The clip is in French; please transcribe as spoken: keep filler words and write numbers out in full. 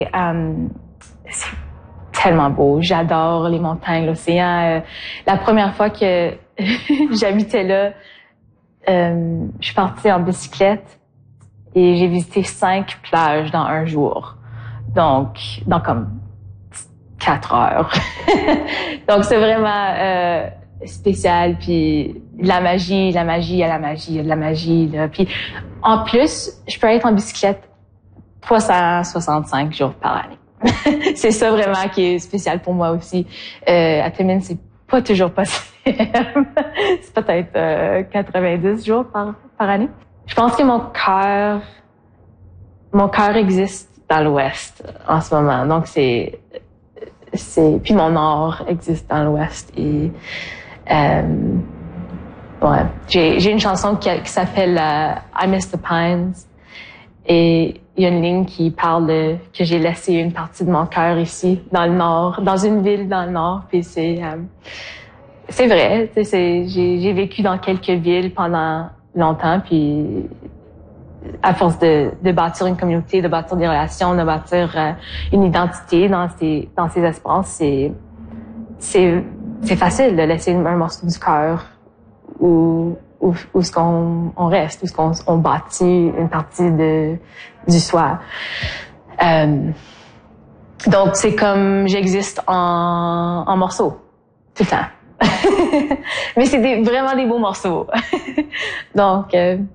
Um, c'est tellement beau. J'adore les montagnes, l'océan. Euh, la première fois que j'habitais là, euh, je suis partie en bicyclette et j'ai visité cinq plages dans un jour. Donc, dans comme quatre heures. Donc, c'est vraiment euh, spécial. Puis, la magie, la magie, il y a la magie, il y a de la magie. Là. Puis, en plus, je peux être en bicyclette trois cent soixante-cinq jours par année. C'est ça vraiment qui est spécial pour moi aussi. Euh, à Timmins, c'est pas toujours possible. C'est peut-être euh, quatre-vingt-dix jours par, par année. Je pense que mon cœur, mon cœur existe dans l'Ouest en ce moment. Donc c'est, c'est, puis mon nord existe dans l'Ouest et euh, ouais. J'ai, j'ai une chanson qui, qui s'appelle uh, I Miss the Pines. Et il y a une ligne qui parle de, que j'ai laissé une partie de mon cœur ici, dans le nord, dans une ville dans le nord. Puis c'est, euh, c'est vrai. C'est, j'ai, j'ai vécu dans quelques villes pendant longtemps. Puis à force de, de bâtir une communauté, de bâtir des relations, de bâtir euh, une identité dans ces, dans ces espaces, c'est, c'est, c'est facile de laisser un morceau du cœur ou où, où ce qu'on on reste, où ce qu'on on bâtit une partie de du soi. Euh, donc c'est comme j'existe en, en morceaux tout le temps. Mais c'est des, vraiment des beaux morceaux. Donc euh,